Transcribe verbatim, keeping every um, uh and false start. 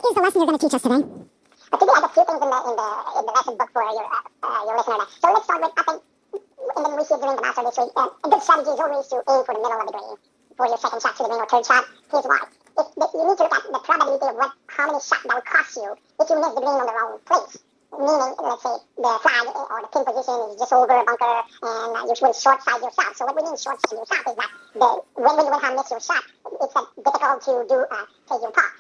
what is the lesson you're going to teach us today? But today I have a few things in the in the in the lesson book for your uh, uh, your listener. So let's start with I think, and then we see during the master this week. Uh, a good strategy is always to aim for the middle of the green for your second shot to the green or third shot. Here's why. If the, you need to look at the probability of what how many shots that would cost you if you miss the green on the wrong place. Meaning, let's say the flag or the pin position is just over a bunker and uh, you will short side yourself. So what we mean short side yourself is that the when, when you will have miss your shot, it's uh, difficult to do uh, take your putt.